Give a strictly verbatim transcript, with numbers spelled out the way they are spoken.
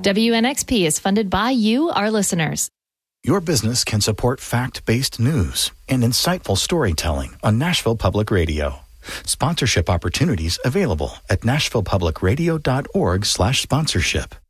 W N X P is funded by you, our listeners. Your business can support fact-based news and insightful storytelling on Nashville Public Radio. Sponsorship opportunities available at nashville public radio dot org slash sponsorship.